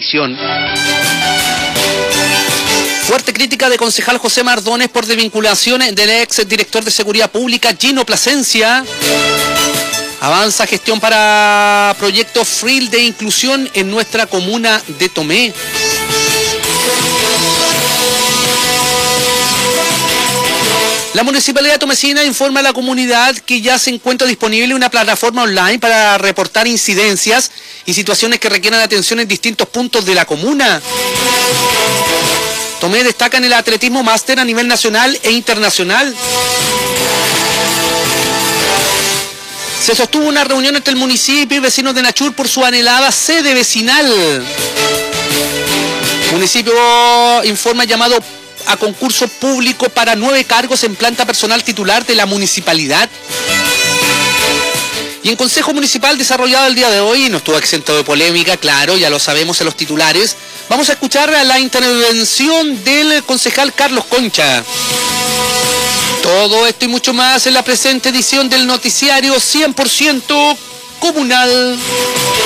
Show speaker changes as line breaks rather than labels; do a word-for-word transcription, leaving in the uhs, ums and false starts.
edición. Fuerte crítica de concejal José Mardones por desvinculación del ex director de Seguridad Pública Gino Plasencia. Avanza gestión para proyecto Free de inclusión en nuestra comuna de Tomé. La Municipalidad de Tomecina informa a la comunidad que ya se encuentra disponible una plataforma online para reportar incidencias y situaciones que requieran atención en distintos puntos de la comuna. Tomé destaca en el atletismo máster a nivel nacional e internacional. Se sostuvo una reunión entre el municipio y vecinos de Nachur por su anhelada sede vecinal. Municipio informa llamado a concurso público para nueve cargos en planta personal titular de la municipalidad. Y en Consejo Municipal desarrollado el día de hoy, no estuvo exento de polémica, claro, ya lo sabemos en los titulares, vamos a escuchar la intervención del concejal Carlos Concha. Todo esto y mucho más en la presente edición del noticiario cien por ciento comunal.